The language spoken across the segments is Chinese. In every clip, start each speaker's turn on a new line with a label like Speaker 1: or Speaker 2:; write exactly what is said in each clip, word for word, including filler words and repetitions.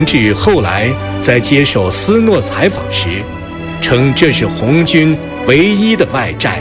Speaker 1: 至后来在接受斯诺采访时，称这是红军唯一的外债。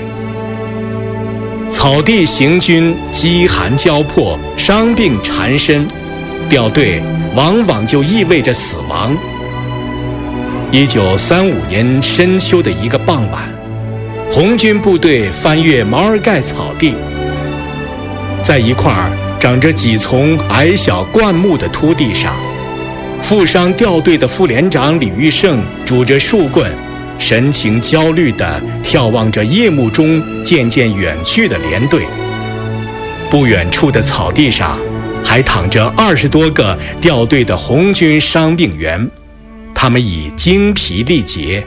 Speaker 1: 草地行军，饥寒交迫，伤病缠身，掉队往往就意味着死亡。一九三五年深秋的一个傍晚，红军部队翻越毛尔盖草地，在一块长着几丛矮小灌木的秃地上，负伤掉队的副连长李玉胜拄着树棍，神情焦虑地眺望着夜幕中渐渐远去的连队。不远处的草地上还躺着二十多个掉队的红军伤病员，他们已精疲力竭。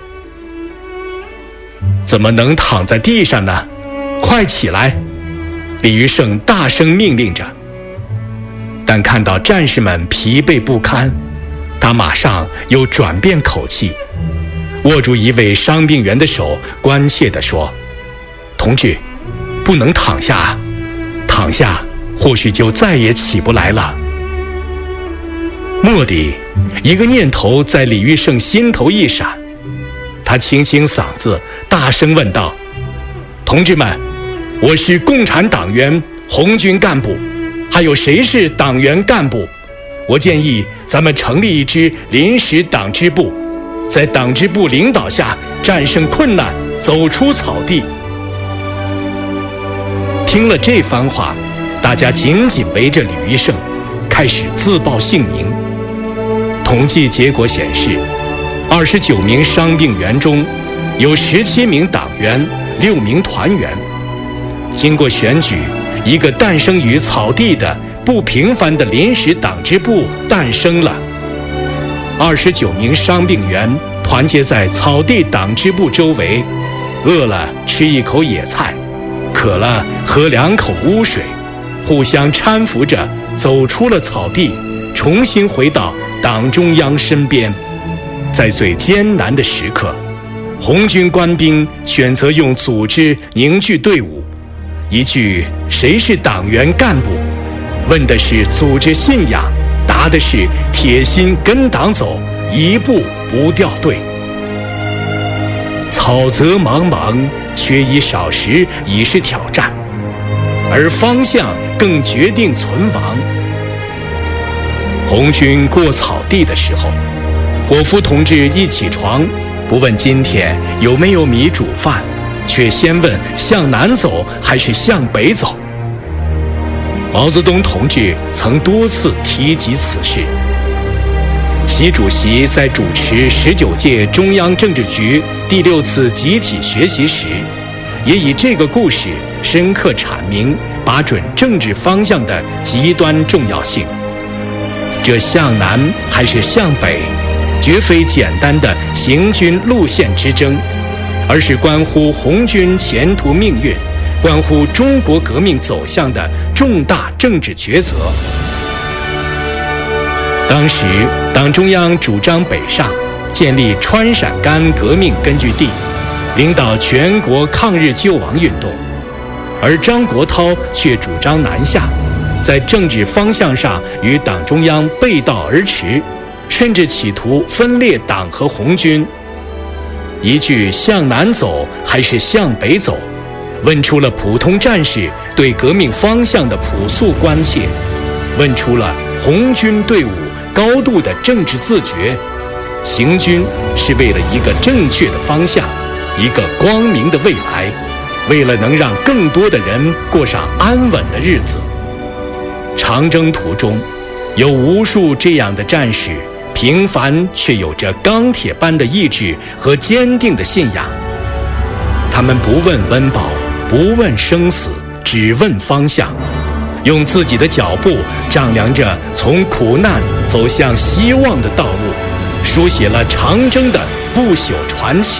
Speaker 1: 怎么能躺在地上呢？快起来！李玉胜大声命令着。但看到战士们疲惫不堪，他马上又转变口气，握住一位伤病员的手，关切地说：“同志，不能躺下啊，躺下或许就再也起不来了。”蓦地，一个念头在李玉胜心头一闪，他清清嗓子，大声问道：“同志们，我是共产党员，红军干部，还有谁是党员干部？我建议咱们成立一支临时党支部，在党支部领导下战胜困难，走出草地。”听了这番话，大家紧紧围着李玉胜，开始自报姓名。统计结果显示，二十九名伤病员中，有十七名党员，六名团员。经过选举，一个诞生于草地的不平凡的临时党支部诞生了。二十九名伤病员团结在草地党支部周围，饿了吃一口野菜，渴了喝两口污水，互相搀扶着走出了草地，重新回到党中央身边。在最艰难的时刻，红军官兵选择用组织凝聚队伍。一句“谁是党员干部”，问的是组织信仰，答的是铁心跟党走，一步不掉队。草泽茫茫，缺衣少食已是挑战，而方向更决定存亡。红军过草地的时候，伙夫同志一起床，不问今天有没有米煮饭，却先问向南走还是向北走。毛泽东同志曾多次提及此事。习主席在主持十九届中央政治局第六次集体学习时，也以这个故事深刻阐明把准政治方向的极端重要性。这向南还是向北，绝非简单的行军路线之争，而是关乎红军前途命运，关乎中国革命走向的重大政治抉择。当时党中央主张北上，建立川陕甘革命根据地，领导全国抗日救亡运动，而张国焘却主张南下，在政治方向上与党中央背道而驰，甚至企图分裂党和红军。一句向南走还是向北走，问出了普通战士对革命方向的朴素关切，问出了红军队伍高度的政治自觉。行军是为了一个正确的方向，一个光明的未来，为了能让更多的人过上安稳的日子。长征途中，有无数这样的战士，平凡却有着钢铁般的意志和坚定的信仰。他们不问温饱，不问生死，只问方向，用自己的脚步丈量着从苦难走向希望的道路，书写了长征的不朽传奇。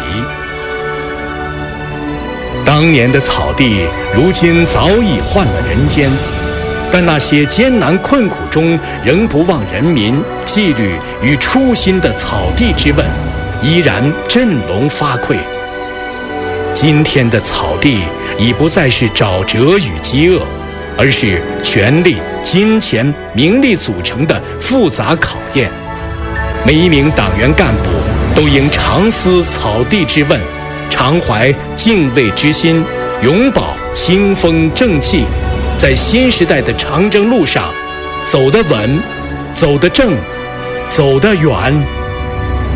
Speaker 1: 当年的草地，如今早已换了人间，但那些艰难困苦中仍不忘人民、纪律与初心的草地之问，依然振聋发聩。今天的草地已不再是沼泽与饥饿，而是权力、金钱、名利组成的复杂考验。 每一名党员干部都应常思草地之问，常怀敬畏之心，永葆清风正气，在新时代的长征路上走得稳，走得正，走得远。